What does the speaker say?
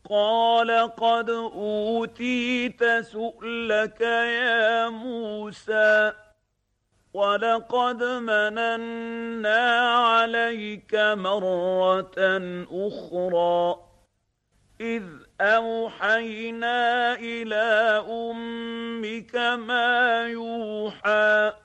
قال قد أوتيت سؤلك يا موسى ولقد مننا عليك مرة أخرى إذ أوحينا إلى أمك ما يوحى